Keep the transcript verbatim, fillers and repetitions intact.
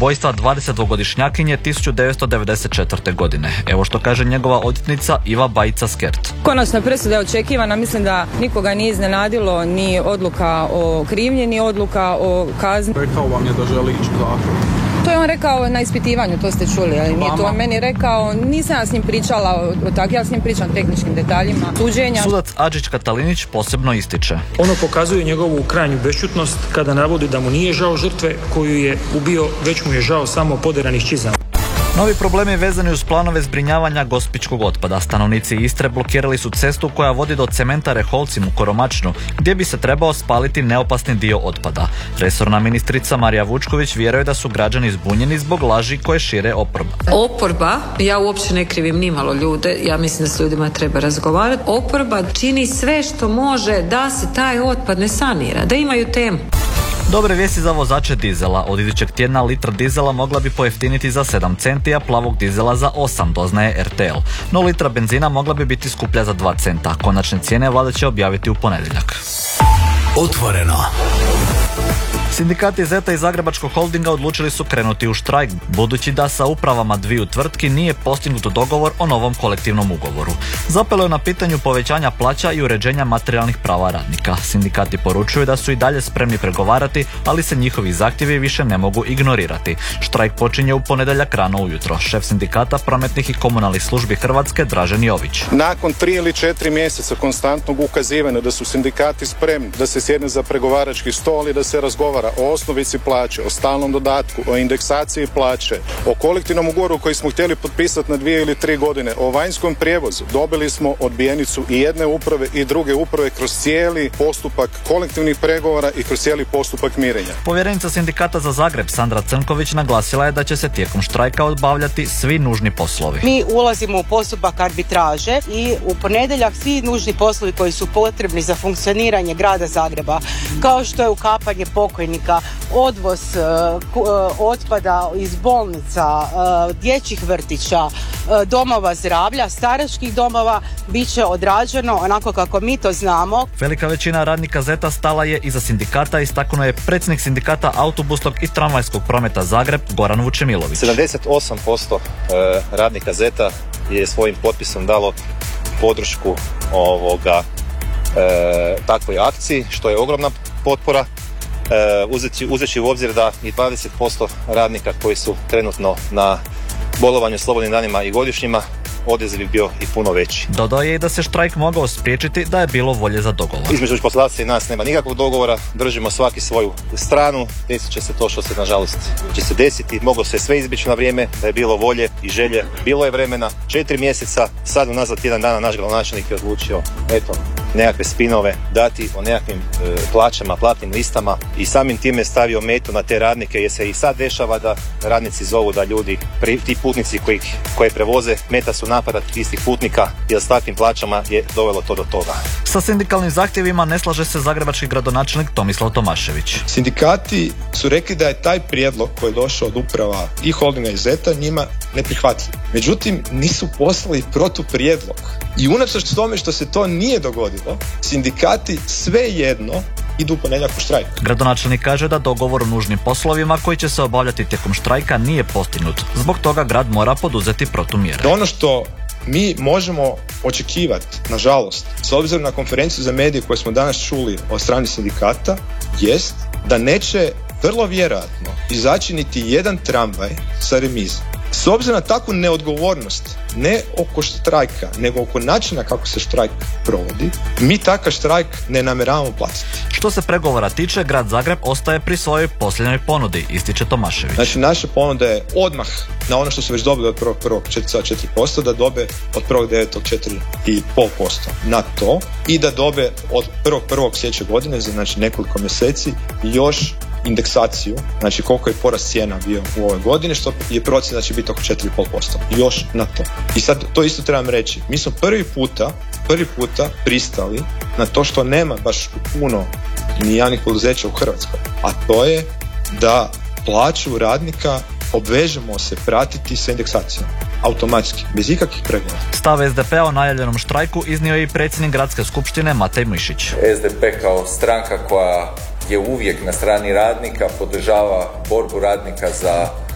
ubojstva dvadesetdvogodišnjakinje tisuću devetsto devedeset četvrte. godine. Evo što kaže njegova odvjetnica Iva Bajica-Skert. Konačna presuda je očekivana, mislim da nikoga nije iznenadilo ni odluka o krivnji, ni odluka o kazni. Rekao vam je da želi ići u zatvor. To je on rekao na ispitivanju, to ste čuli, ali nije to on meni rekao, nisam ja s njim pričala o, o tak, ja s njim pričam tehničkim detaljima suđenja. Sudac Adžić Katalinić posebno ističe. Ono pokazuje njegovu krajnju bešćutnost kada navodi da mu nije žao žrtve koju je ubio, već mu je žao samo poderanih čizama. Novi problemi vezani uz planove zbrinjavanja gospićkog otpada. Stanovnici Istre blokirali su cestu koja vodi do cementare Holcim u Koromačnu, gdje bi se trebao spaliti neopasni dio otpada. Resorna ministrica Marija Vučković vjeruje da su građani zbunjeni zbog laži koje šire oporba. Oporba, ja uopće ne krivim nimalo ljude, ja mislim da s ljudima treba razgovarati. Oporba čini sve što može da se taj otpad ne sanira, da imaju temu. Dobre vijesti za vozače dizela. Od idućeg tjedna litra dizela mogla bi pojeftiniti za sedam centi, a plavog dizela za osam, doznaje R T L. No litra benzina mogla bi biti skuplja za dva centa. Konačne cijene vlada će objaviti u ponedjeljak. Otvoreno. Sindikati Zeta i Zagrebačkog holdinga odlučili su krenuti u štrajk, budući da sa upravama dviju tvrtki nije postignut dogovor o novom kolektivnom ugovoru. Zapelo je na pitanju povećanja plaća i uređenja materijalnih prava radnika. Sindikati poručuju da su i dalje spremni pregovarati, ali se njihovi zahtjevi više ne mogu ignorirati. Štrajk počinje u ponedjeljak rano ujutro. Šef sindikata prometnih i komunalnih službi Hrvatske Dražen Jović. Nakon tri ili četiri mjeseca konstantnog ukazivanja da su sindikati spremni da se sjedne za pregovarački stol i da se razgovara o osnovici plaće, o stalnom dodatku, o indeksaciji plaće, o kolektivnom ugovoru koji smo htjeli potpisati na dvije ili tri godine, o vanjskom prijevozu, dobili smo odbijenicu i jedne uprave i druge uprave kroz cijeli postupak kolektivnih pregovora i kroz cijeli postupak mirenja. Povjerenica sindikata za Zagreb Sandra Crnković naglasila je da će se tijekom štrajka obavljati svi nužni poslovi. Mi ulazimo u postupak arbitraže i u ponedjeljak svi nužni poslovi koji su potrebni za funkcioniranje grada Zagreba, kao što je ukapanje pokojnika, odvoz uh, otpada iz bolnica, uh, dječjih vrtića, uh, domova zdravlja, staračkih domova, bit će odrađeno onako kako mi to znamo. Velika većina radnika Zeta stala je iza sindikata, istaknuo je predsjednik sindikata autobusnog i tramvajskog prometa Zagreb Goran Vučemilović. sedamdeset osam posto radnika Zeta je svojim potpisom dalo podršku ovoga e, takvoj akciji, što je ogromna potpora. Uzeći, uzeći u obzir da i dvadeset posto radnika koji su trenutno na bolovanju slobodnim danima i godišnjima, odaziv bi bio i puno veći. Dodao je i da se štrajk mogao spriječiti da je bilo volje za dogovor. Između poslodavca i nas nema nikakvog dogovora, držimo svaki svoju stranu, desit će se to što se nažalost će se desiti, moglo se sve izbjeći na vrijeme, da je bilo volje i želje, bilo je vremena, četiri mjeseca, sad unazad tjedan dana naš gradonačelnik je odlučio, eto, nekakve spinove dati o nekakvim e, plaćama, platnim listama i samim time stavio metu na te radnike, jer se i sad dešava da radnici zovu da ljudi, pri, ti putnici koji, koje prevoze, meta su napada istih putnika, jer s takvim plaćama je dovelo to do toga. Sa sindikalnim zahtjevima ne slaže se zagrebački gradonačelnik Tomislav Tomašević. Sindikati su rekli da je taj prijedlog koji je došao od uprava i holdinga i Zeta njima neprihvatljiv. Međutim, nisu poslali protuprijedlog. I unatoč tome što se to nije dogodilo, sindikati svejedno idu u ponedjeljak u štrajk. Gradonačelnik kaže da dogovor o nužnim poslovima koji će se obavljati tijekom štrajka nije postignut. Zbog toga grad mora poduzeti protumjere. Ono što mi možemo očekivati, nažalost, s obzirom na konferenciju za medije koju smo danas čuli od strane sindikata, jest da neće vrlo vjerojatno izaći niti jedan tramvaj sa remizom. S obzirom na takvu neodgovornost, ne oko štrajka, nego oko načina kako se štrajk provodi, mi takav štrajk ne namjeravamo platiti. Što se pregovora tiče, grad Zagreb ostaje pri svojoj posljednjoj ponudi, ističe Tomašević. Znači, naša ponuda je odmah na ono što su već dobili od prvog prvog četiri zarez četiri posto, da dobe od prvog devetog četiri zarez pet posto na to i da dobe od prvog prvog sljedeće godine, znači nekoliko mjeseci, još indeksaciju, znači koliko je porast cijena bio u ovoj godini, što je procjena da će biti oko četiri zarez pet posto. Još na to. I sad to isto trebam reći. Mi smo prvi puta, prvi puta pristali na to što nema baš puno ni javnih poduzeća u Hrvatskoj. A to je da plaću radnika obvežemo se pratiti sa indeksacijom. Automatski, bez ikakvih pregovora. Stav es de pe-a o najavljenom štrajku iznio je i predsjednik gradske skupštine Matej Mišić. es de pe kao stranka koja je uvijek na strani radnika, podržava borbu radnika za